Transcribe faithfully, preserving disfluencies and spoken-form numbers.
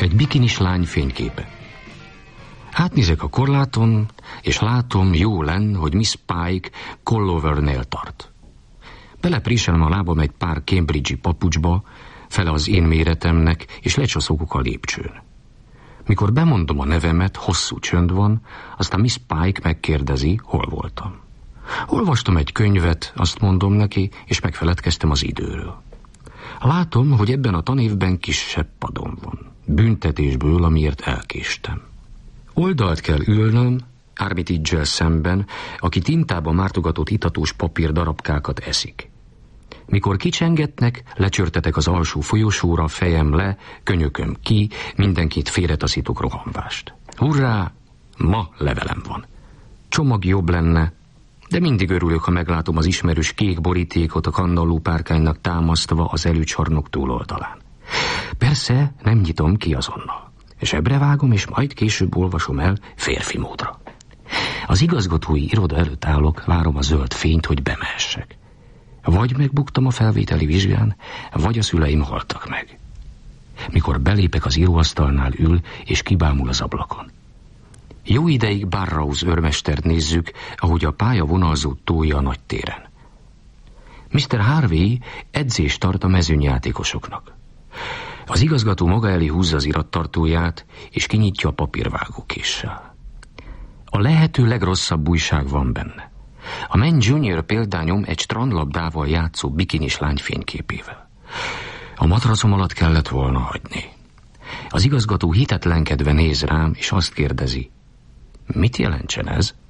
Egy bikinis lány fényképe. Átnézek a korláton, és látom, jó lenn, hogy Miss Pike Collovernél tart. Belepréselem a lábam egy pár Cambridge-i papucsba, fele az én méretemnek, és lecsaszogok a lépcsőn. Mikor bemondom a nevemet, hosszú csönd van, aztán Miss Pike megkérdezi, hol voltam. Olvastam egy könyvet, azt mondom neki, és megfeledkeztem az időről. Látom, hogy ebben a tanévben kisebb padom van, büntetésből, amiért elkéstem. Oldalt kell ülnöm Armitage-el szemben, aki tintába mártogatott itatós papír darabkákat eszik. Mikor kicsengetnek, lecsörtetek az alsó folyosóra, fejem le, könyököm ki, mindenkit félretaszítok rohanvást. Hurrá, ma levelem van. Csomag jobb lenne, de mindig örülök, ha meglátom az ismerős kék borítékot a kandalló párkánynak támasztva az előcsarnok túloldalán. Persze nem nyitom ki azonnal. Zsebre vágom, és majd később olvasom el férfi módra. Az igazgatói iroda előtt állok, várom a zöld fényt, hogy bemehessek. Vagy megbuktam a felvételi vizsgán, vagy a szüleim haltak meg. Mikor belépek, az íróasztalnál ül, és kibámul az ablakon. Jó ideig Burrows őrmestert nézzük, ahogy a pálya vonalzót tolja a nagy téren. miszter Harvey edzést tart a mezőnyjátékosoknak. Az igazgató maga elé húzza az irattartóját, és kinyitja a papírvágókéssel. A lehető legrosszabb újság van benne. A Man Junior példányom egy strandlabdával játszó bikinis lány fényképével. A matracom alatt kellett volna hagyni. Az igazgató hitetlenkedve néz rám, és azt kérdezi, mit jelentsen ez?